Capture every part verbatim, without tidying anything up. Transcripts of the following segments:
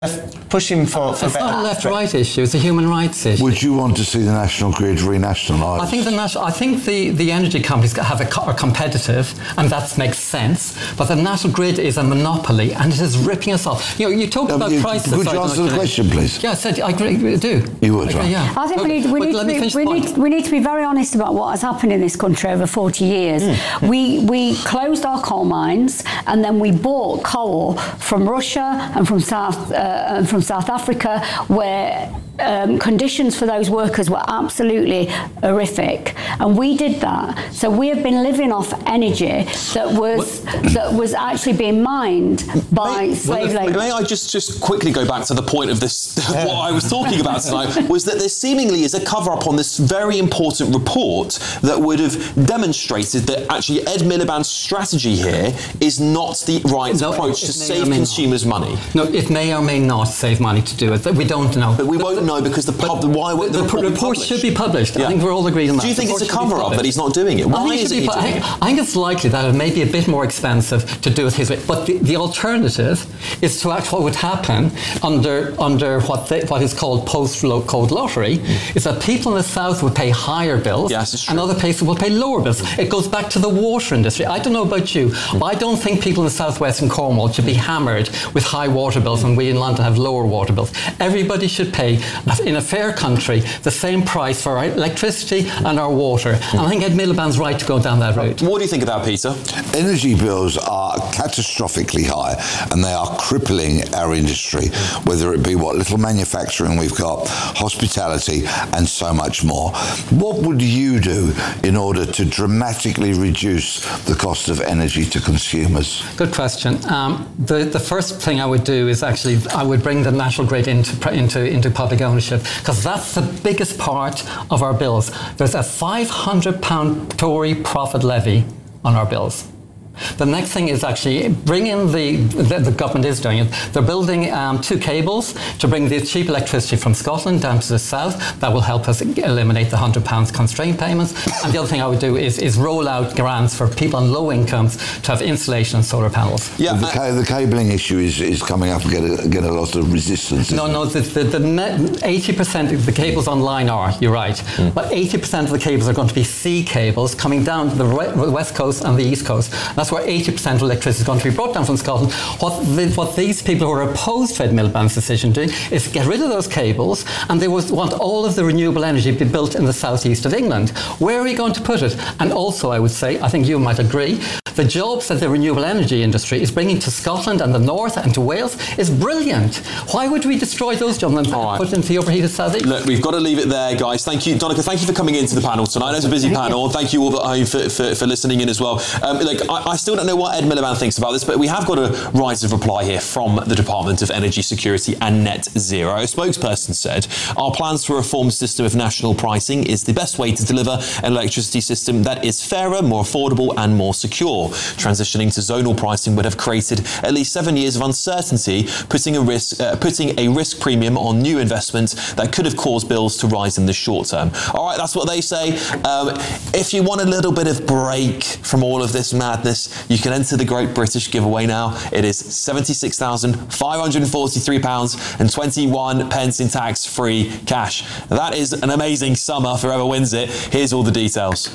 pushing for, for it's better... not a left-right issue, it's a human rights issue. Would you want to see the national grid renationalised? I think the national, I think the, the energy companies have a, are competitive, and that makes sense. But the national grid is a monopoly, and it is ripping us off. You know, you talk no, about you, prices. Would you answer the question, please? Yeah, I said I agree. I do. You would, right? Yeah. I think we need we need, to be, we, need, we need to be very honest about what has happened in this country over forty years. Mm. We we closed our coal mines, and then we bought coal from Russia and from South uh, and from South Africa, where um, conditions for those workers were absolutely horrific, and we did that. So we have been living off energy that was what? that was actually being mined by may, slave well, labour. May I just, just quickly go back to the point of this? What I was talking about tonight was that there seemingly is a cover-up on this very important report that would have demonstrated that actually Ed Miliband's strategy here is not the right no, approach to save consumers' not. money. No, it may or may not save money to do it. We don't know. But we won't the, know because the, pub, the why the, the, the report, report should be published. Yeah. I think we're all agreed on that. Do you think the it's a cover-up that he's not doing it? Why is it? I think, I think it's likely that it may be a bit more expensive to do it his way. But the, the alternative is to actually what would happen under under what they, what is called post-code lottery mm. is that people in the south would pay higher bills yes, and other places will pay lower bills. It goes back to the water industry. I don't know about you, mm. but I don't think people in the southwest and Cornwall should be hammered with high water bills when we in London have lower water bills. Everybody should pay, in a fair country, the same price for our electricity and our water. Mm. And I think Ed Miliband's right to go down that route. What do you think of that, Peter? Energy bills are catastrophically high, and they are crippling our industry, whether it be what little manufacturing we've got, hospitality, and so much more. What would you do in order to dramatically reduce the cost of energy to consumers? Good question. Um, the, the first thing I would do is actually I would bring the national grid into into, into public ownership, because that's the biggest part of our bills. There's a five hundred pound Tory profit levy on our bills. The next thing is actually bringing the, the, the government is doing it. They're building um, two cables to bring the cheap electricity from Scotland down to the south. That will help us eliminate the one hundred pounds constraint payments. And the other thing I would do is, is roll out grants for people on low incomes to have insulation and solar panels. Yeah, the, ca- the cabling issue is, is coming up and get a, get a lot of resistance. No, no, the, the, the eighty percent of the cables online are, you're right, mm. but eighty percent of the cables are going to be sea cables coming down to the west coast and the east coast. That's where eighty percent of electricity is going to be brought down from Scotland. What, the, what these people who are opposed to Ed Miliband's decision do is get rid of those cables, and they was, want all of the renewable energy to be built in the southeast of England. Where are we going to put it? And also, I would say, I think you might agree, the jobs that the renewable energy industry is bringing to Scotland and the north and to Wales is brilliant. Why would we destroy those jobs and right. put into the overheated southeast? Look, we've got to leave it there, guys. Thank you, Donncha. Thank you for coming into the panel tonight. It's a busy panel. Thank you all at home for, for, for listening in as well. Um, look, I, I still don't know what Ed Miliband thinks about this, but we have got a right of reply here from the Department of Energy Security and Net Zero. A spokesperson said, our plans for a reformed system of national pricing is the best way to deliver an electricity system that is fairer, more affordable and more secure. Transitioning to zonal pricing would have created at least seven years of uncertainty, putting a risk, uh, putting a risk premium on new investment that could have caused bills to rise in the short term. All right, that's what they say. Um, if you want a little bit of break from all of this madness, you can enter the Great British Giveaway now. It is seventy-six thousand five hundred forty-three pounds and twenty-one pence in tax-free cash. That is an amazing summer for whoever wins it. Here's all the details.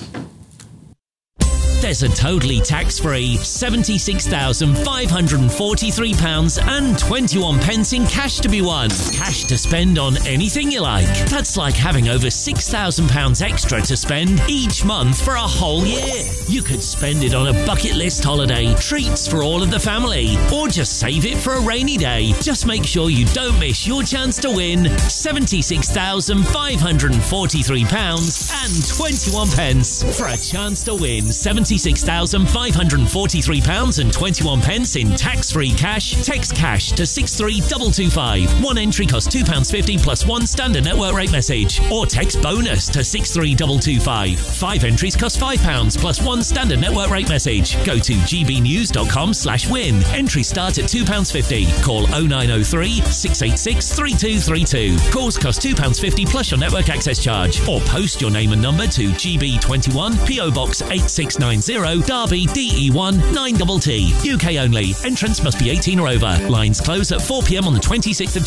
There's a totally tax-free seventy-six thousand five hundred forty-three pounds and twenty-one pence in cash to be won. Cash to spend on anything you like. That's like having over six thousand pounds extra to spend each month for a whole year. You could spend it on a bucket list holiday, treats for all of the family, or just save it for a rainy day. Just make sure you don't miss your chance to win seventy-six thousand five hundred forty-three pounds and twenty-one pence. For a chance to win seventy-six thousand five hundred forty-three pounds and twenty-one pence in tax-free cash, text cash to six three two two five. One entry costs two pounds fifty plus one standard network rate message. Or text bonus to six three two two five. Five entries cost five pounds plus one standard network rate message. Go to gbnews.com slash win. Entries start at two pounds fifty. Call oh nine oh three, six eight six, three two three two. Calls cost two pounds fifty plus your network access charge. Or post your name and number to G B twenty-one, P O Box eight six nine zero, Derby D E one nine T T. U K only. Entrance must be eighteen or over. Lines close at four p m on the twenty-sixth of